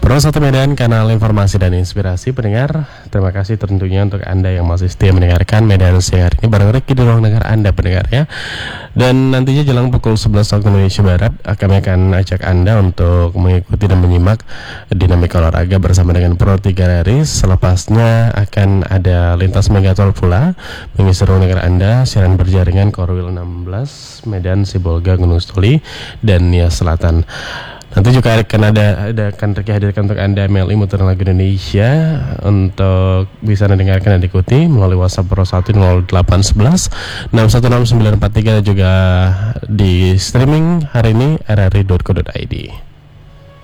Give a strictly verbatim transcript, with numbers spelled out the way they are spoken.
Pro satu Medan, kanal informasi dan inspirasi pendengar. Terima kasih tentunya untuk Anda yang masih setia mendengarkan Medan Siang hari ini bareng Reki di ruang dengar Anda pendengar ya. Dan nantinya jelang pukul sebelas waktu Indonesia Barat, kami akan ajak Anda untuk mengikuti dan menyimak dinamika olahraga bersama dengan Pro tiga Race. Selepasnya akan ada lintas Megatol pula mengisi ruang dengar Anda, siaran berjaringan Korwil enam belas, Medan, Sibolga, Gunung Stoli, dan Nias Selatan. Nanti juga akan ada, ada akan Reki hadirkan untuk Anda M L I Muteran Lagu Indonesia untuk bisa mendengarkan dan diikuti melalui WhatsApp Pro satu nol delapan satu satu enam satu enam sembilan empat tiga dan juga di streaming hari ini r r i dot co dot i d.